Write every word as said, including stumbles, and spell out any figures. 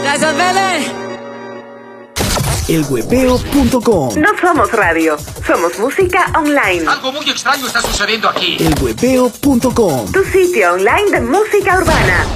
elwebeo punto com. No somos radio, somos música online. Algo muy extraño está sucediendo aquí. elwebeo punto com. Tu sitio online de música urbana.